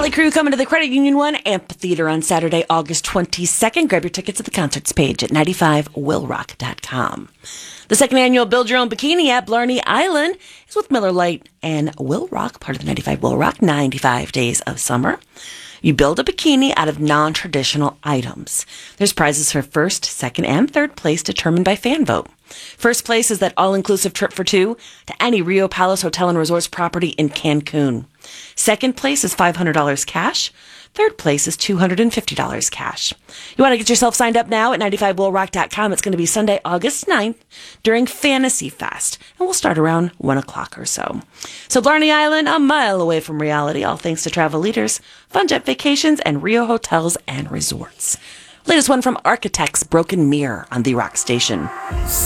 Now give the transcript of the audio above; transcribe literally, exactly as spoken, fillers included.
Motley Crue coming to the Credit Union One Amphitheater on Saturday, August twenty-second. Grab your tickets at the concerts page at ninety-five will rock dot com. The second annual Build Your Own Bikini at Blarney Island is with Miller Lite and Will Rock, part of the ninety-five Will Rock ninety-five Days of Summer. You build a bikini out of non-traditional items. There's prizes for first, second, and third place determined by fan vote. First place is that all-inclusive trip for two to any Rio Palace Hotel and Resorts property in Cancun. Second place is five hundred dollars cash. Third place is two hundred fifty dollars cash. You want to get yourself signed up now at ninety-five will rock dot com. It's going to be Sunday, August ninth during Fantasy Fest, and we'll start around one o'clock or so. So Blarney Island, a mile away from reality, all thanks to Travel Leaders, Fun Jet Vacations, and Rio Hotels and Resorts. Latest one from Architects, Broken Mirror on The Rock Station.